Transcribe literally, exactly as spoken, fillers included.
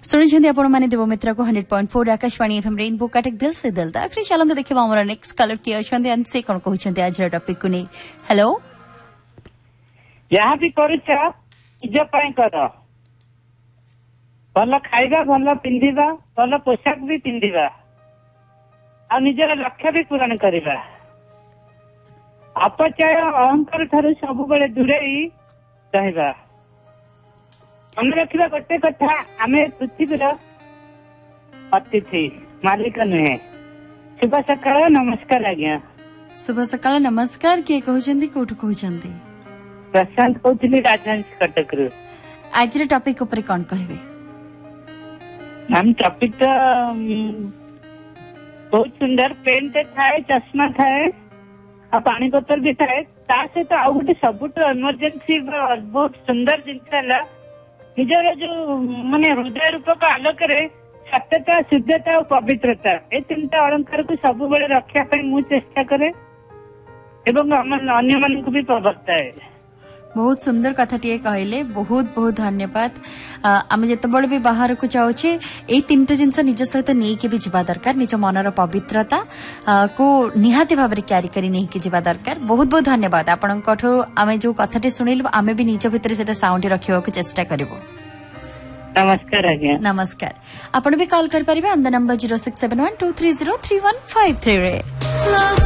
सुनिछन्ति आपण माने देव मित्र को hundred point four Akashvani FM rainbow Cuttack दिल से दिल तक आखिर चलंत देखिबा हमर नेक्स्ट कलर के अछन्ति एंड से कोन कहउछन्ति आज टॉपिक को नै हेलो जहाँ भी करूछ निज पई कर भल खाइबा भल पिंधिबा भल पोशाक भी पिंधिबा आ निजर लक्ष्य भी पूरण करिबा अपचय अहंकार ठारू सब बेले दूरेई रहिबा मन रखा गोटे कथा आम पृथ्वीर अतिथि मालिक नुहे। शुभ सकाळ नमस्कार आज्ञा। शुभ सकाळ नमस्कार किए कहउछन्ति कोठु कहउछन्ति प्रशांत कहउछली राजहंस कटक रु। आज रे टॉपिक ऊपर कोन कहबे हम टॉपिक तो बहुत सुंदर पेन ते थाए चश्मा थाए आ पानी बोतल भी थाए ता सहित आ गोटे सबुठ इमरजेंसी बहुत सुंदर जिनस निजर जो माने हृदय रूपक आलोक सत्यता शुद्धता और पवित्रता ए तीनटा अलंकार को सब बेले रखा मु चेष्टा करे एवं अन्य मन को भी प्रवर्ताए। बहुत सुंदर कथा टीए कहले बहुत बहुत धन्यवाद। आम जिते भी बाहर को जाऊे ये तीन टा जिनस निज सहित नहीं के भी जीवा दरकार निज मनर पवित्रता को निहाती भाव में क्यारी करी नहीं के जीवा दरकार। बहुत बहुत धन्यवाद आपण आम जो कथाटी शुणिलु आम भी निज भितर से साउंड रखा चेष्टा करूँ। नमस्कार आज्ञा। नमस्कार। आपण भी कॉल कर पारिबे on the number zero six seven one two three zero three one five three रे।